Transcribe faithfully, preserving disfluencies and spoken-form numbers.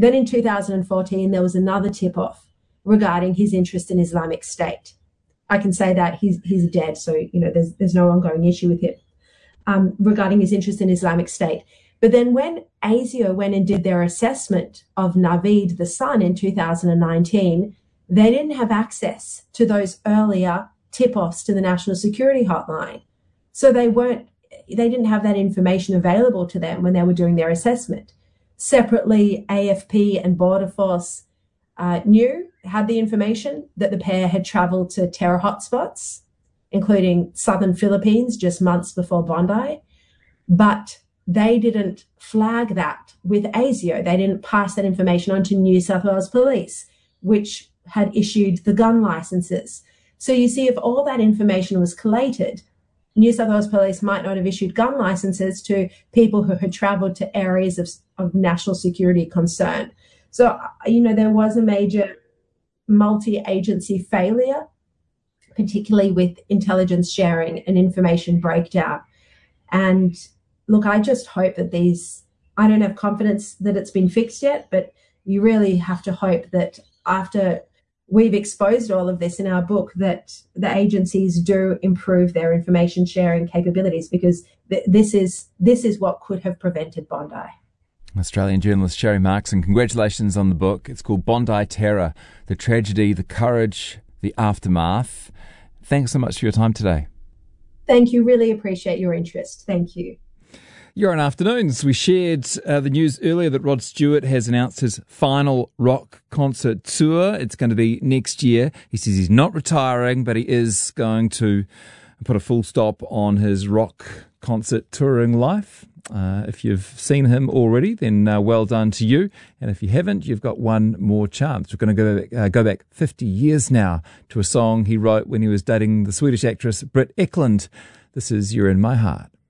Then in two thousand fourteen, there was another tip-off regarding his interest in Islamic State. I can say that he's he's dead, so you know there's there's no ongoing issue with him um, regarding his interest in Islamic State. But then when ASIO went and did their assessment of Naveed, the son, in two thousand nineteen, they didn't have access to those earlier tip-offs to the National Security Hotline. So they weren't, they didn't have that information available to them when they were doing their assessment. Separately, A F P and Border Force uh, knew, had the information that the pair had traveled to terror hotspots, including southern Philippines, just months before Bondi. But they didn't flag that with ASIO. They didn't pass that information on to New South Wales Police, which had issued the gun licenses. So you see, if all that information was collated, New South Wales Police might not have issued gun licenses to people who had travelled to areas of, of national security concern. So, you know, there was a major multi-agency failure, particularly with intelligence sharing and information breakdown. And look, I just hope that these, I don't have confidence that it's been fixed yet, but you really have to hope that after we've exposed all of this in our book, that the agencies do improve their information sharing capabilities, because th- this is this is what could have prevented Bondi. Australian journalist Sherry Markson, congratulations on the book. It's called Bondi Terror, The Tragedy, the Courage, the Aftermath. Thanks so much for your time today. Thank you. Really appreciate your interest. Thank you. You're on Afternoons. We shared uh, the news earlier that Rod Stewart has announced his final rock concert tour. It's going to be next year. He says he's not retiring, but he is going to put a full stop on his rock concert touring life. Uh, if you've seen him already, then uh, well done to you. And if you haven't, you've got one more chance. We're going to go back, uh, go back fifty years now to a song he wrote when he was dating the Swedish actress Britt Ekland. This is You're in My Heart.